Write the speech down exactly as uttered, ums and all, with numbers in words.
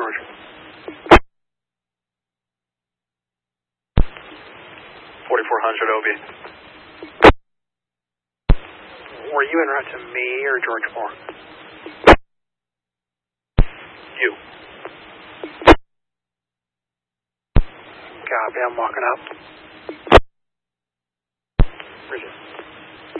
George. forty-four hundred O B. Were you en route to me or George four? You. Copy, I'm walking up. Bridget.